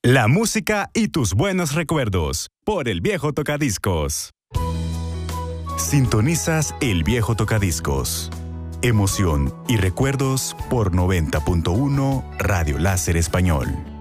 La música y tus buenos recuerdos por El Viejo Tocadiscos. Sintonizas El Viejo Tocadiscos. Emoción y recuerdos por 90.1 Radio Láser Español.